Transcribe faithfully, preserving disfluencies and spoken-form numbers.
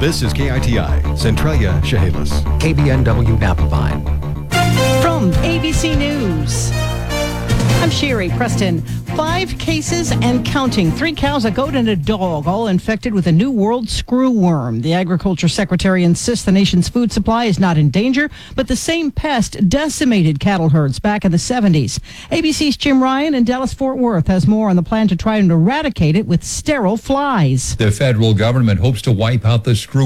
This is K I T I, Centralia, Chehalis. K B N W Napa Vine. From A B C News, I'm Sherry Preston. Five cases and counting. Three cows, a goat, and a dog, all infected with a new world screwworm. The Agriculture Secretary insists the nation's food supply is not in danger, but the same pest decimated cattle herds back in the seventies. A B C's Jim Ryan in Dallas-Fort Worth has more on the plan to try and eradicate it with sterile flies. The federal government hopes to wipe out the screw